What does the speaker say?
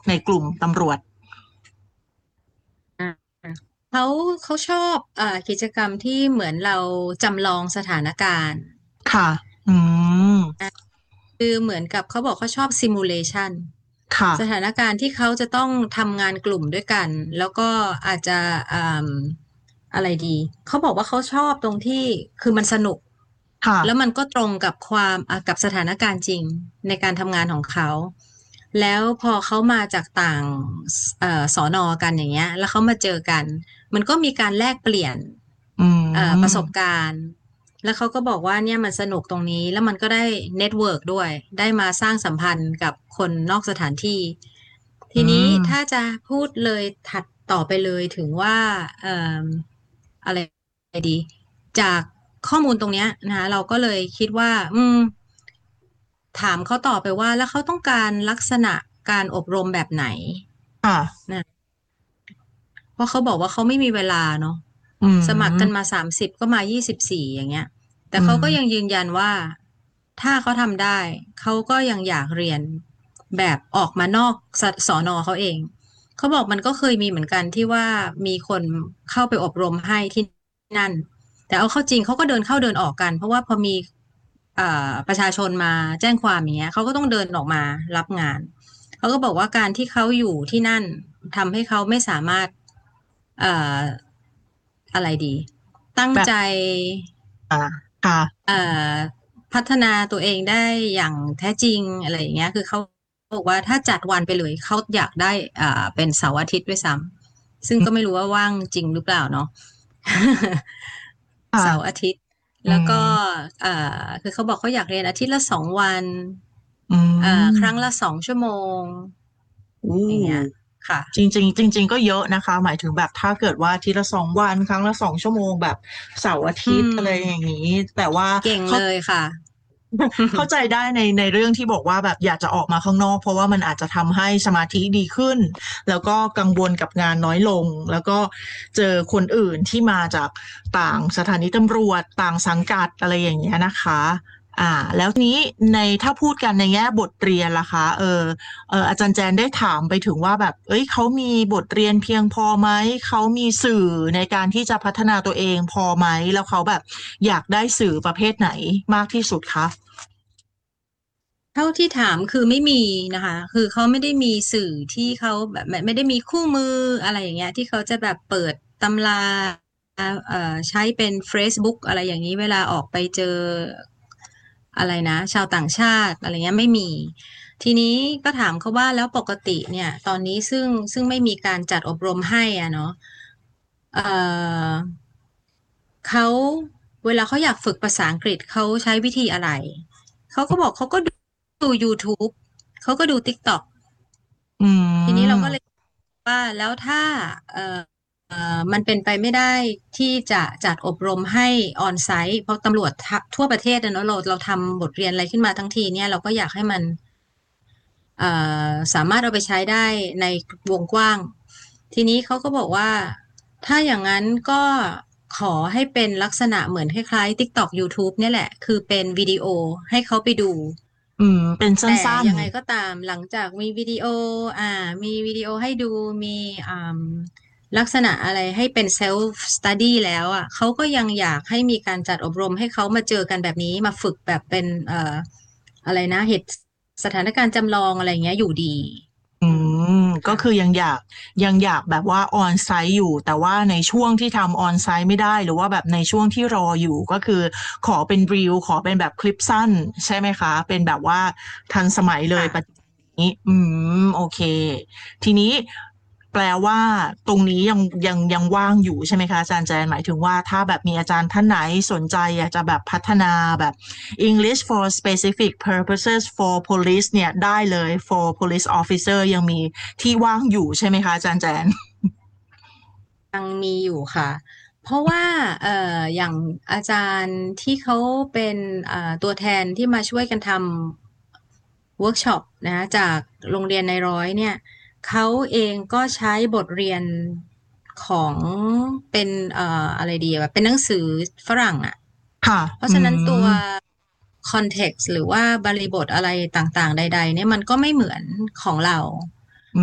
ในกลุ่มตำรวจอ่าเขาเขาชอบกิจกรรมที่เหมือนเราจำลองสถานการณ์ค่ะอืมคือเหมือนกับเขาบอกเขาชอบซิมูเลชันค่ะสถานการณ์ที่เขาจะต้องทำงานกลุ่มด้วยกันแล้วก็อาจจะอ่าอะไรดีเขาบอกว่าเขาชอบตรงที่คือมันสนุกค่ะแล้วมันก็ตรงกับความกับสถานการณ์จริงในการทำงานของเขาแล้วพอเขามาจากต่างสอนอกันอย่างเงี้ยแล้วเขามาเจอกัน มันก็มีการแลกเปลี่ยนอืประสบมการณ์แล้วเขาก็บอกว่าเนี่ยมันสนุกตรงนี้แล้วมันก็ได้เน็ตเวิร์กด้วยได้มาสร้างสัมพันธ์กับคนนอกสถานที่อืทีนี้มถ้าจะพูดเลยถัดต่อไปเลยถึงว่าเอ่ออะไรดีจากข้อมูลตรงเนี้ยนะคะเราก็เลยคิดว่าถามเขาต่อไปว่าแล้วเขาต้องการลักษณะการอบรมแบบไหนค่ะนะ เพราะเขาบอกว่าเขาไม่มีเวลาเนาะอืสมัครกันมมา30ก็มา24อย่างเงี้ยแต่อืเขาก็ยังมยืนยันว่าถ้าเขาทำได้เขาก็ยังอยากเรียนแบบออกมานอกสนเขาเองเขาบอกมันก็เคยมีเหมือนกันที่ว่ามีคนเข้าไปอบรมให้ที่นั่นแต่เอาเข้าจริงเขาก็เดินเข้าเดินออกกันเพราะว่าพอมีประชาชนมาแจ้งความอย่างเงี้ยเขาก็ต้องเดินออกมารับงานเขาก็บอกว่าการที่เขาอยู่ที่นั่นทำให้เขาไม่สามารถ เอ่ออะไรดีตั้งแบบใจอ่าค่ะเอ่อพัฒนาตัวเองได้อย่างแท้จริงอะไรอย่างเงี้ยคือเขาบอกว่าถ้าจัดวันไปเลยเขาอยากได้เป็นเสาร์อาทิตย์ด้วยซ้ำซึ่งอืมก็ไม่รู้ว่าว่างจริงหรือเปล่าเนาะค่ะเสาร์อาทิตย์อืแล้วก็มคือเขาบอกเขาอยากเรียนอาทิตย์ละ2 วันอืครั้งมละ2 ชั่วโมงอู้อย่างเงี้ยค่ะจริงๆจริงๆก็เยอะนะคะหมายถึงแบบถ้าเกิดว่าทีละ2 วันครั้งละ2 ชั่วโมงแบบเสาร์อาอืทิตย์อะไรอย่างมนี้แต่ว่าเก่งเขาเลยค่ะเข้าใจได้ในเรื่องที่บอกว่าแบบอยากจะออกมาข้างนอกเพราะว่ามันอาจจะทำให้สมาธิดีขึ้นแล้วก็กังวลกับงานน้อยลงแล้วก็เจอคนอื่นที่มาจากต่างสถานีตำรวจต่างสังกัดอะไรอย่างเงี้ยนะคะแล้วทีนี้ถ้าพูดกันในแง่บทเรียนล่ะคะอาจารย์แจนได้ถามไปถึงว่าแบบเอ้ยเขามีบทเรียนเพียงพอไหมเขามีสื่อในการที่จะพัฒนาตัวเองพอไหมแล้วเขาแบบอยากได้สื่อประเภทไหนมากที่สุดคะเท่าที่ถามคือไม่มีนะคะคือเขาไม่ได้มีสื่อที่เขาแบบไม่ได้มีคู่มืออะไรอย่างเงี้ยที่เขาจะแบบเปิดตำราใช้เป็น Facebook อะไรอย่างนี้เวลาออกไปเจออะไรนะชาวต่างชาติอะไรเงี้ยไม่มีทีนี้ก็ถามเขาว่าแล้วปกติเนี่ยตอนนี้ซึ่งไม่มีการจัดอบรมให้อ่ะเนาะเอ่อเขาเวลาเขาอยากฝึกภาษาอังกฤษเขาใช้วิธีอะไร เขาก็บอกเขาก็ดู YouTube เขาก็ดู TikTok อืทีนี้เราก็เลยมว่าแล้วถ้าเอ่อมันเป็นไปไม่ได้ที่จะจัดอบรมให้ออนไซต์เพราะตำรวจทั่วประเทศนะเนอะเราทำบทเรียนอะไรขึ้นมาทั้งทีเนี่ยเราก็อยากให้มันสามารถเอาไปใช้ได้ในวงกว้างทีนี้เขาก็บอกว่าถ้าอย่างนั้นก็ขอให้เป็นลักษณะเหมือนคล้ายๆ TikTok YouTube เนี่ยแหละคือเป็นวิดีโอให้เขาไปดูเป็นสแต่ั้นยังไงก็ตามหลังจากมีวิดีโออ่ามีวิดีโอให้ดูมีอ่าลักษณะอะไรให้เป็นเซลฟ์สตัดดี้แล้วอ่ะเขาก็ยังอยากให้มีการจัดอบรมให้เขามาเจอกันแบบนี้มาฝึกแบบเป็นอะไรนะเหตุสถานการณ์จำลองอะไรเงี้ยอยู่ดีๆก็ค่ะคือยังอยากแบบว่าออนไซต์อยู่แต่ว่าในช่วงที่ทำออนไซต์ไม่ได้หรือว่าแบบในช่วงที่รออยู่ก็คือขอเป็นรีลขอเป็นแบบคลิปสั้นใช่ไหมคะเป็นแบบว่าทันสมัยเลยปัจจุค่ะบันนี้โอเคทีนี้แปลว่าตรงนี้ยังว่างอยู่ใช่ไหมคะอาจารย์แจนหมายถึงว่าถ้าแบบมีอาจารย์ท่านไหนสนใจอยากจะแบบพัฒนาแบบ English for specific purposes for police เนี่ยได้เลย for police officer ยังมีที่ว่างอยู่ใช่ไหมคะอาจารย์แจนยังมีอยู่ค่ะเพราะว่าอย่างอาจารย์ที่เขาเป็นตัวแทนที่มาช่วยกันทำ เวิร์กช็อปนะจากโรงเรียนในร้อยเนี่ยเขาเองก็ใช้บทเรียนของเป็นอะไรดีแบบเป็นหนังสือฝรั่งอ่ะค่ะเพราะอืฉะนั้นตัวม context หรือว่าบริบทอะไรต่างๆใดๆเนี่ยมันก็ไม่เหมือนของเรา